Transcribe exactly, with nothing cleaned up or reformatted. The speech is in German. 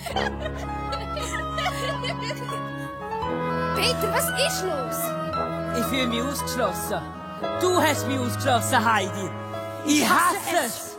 Peter, was ist los? Ich fühle mich ausgeschlossen. Du hast mich ausgeschlossen, Heidi. Ich hasse es.